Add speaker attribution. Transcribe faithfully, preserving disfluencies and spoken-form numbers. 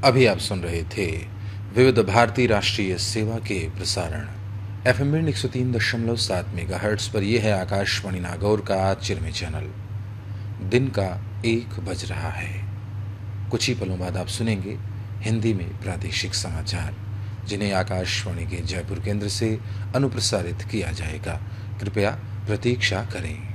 Speaker 1: अभी आप सुन रहे थे विविध भारती राष्ट्रीय सेवा के प्रसारण एफ एम एक सौ तीन दशमलव सात मेगा हर्ट्स पर। यह है आकाशवाणी नागौर का चिरमी चैनल। दिन का एक बज रहा है। कुछ ही पलों बाद आप सुनेंगे हिंदी में प्रादेशिक समाचार, जिन्हें आकाशवाणी के जयपुर केंद्र से अनुप्रसारित किया जाएगा। कृपया प्रतीक्षा करें।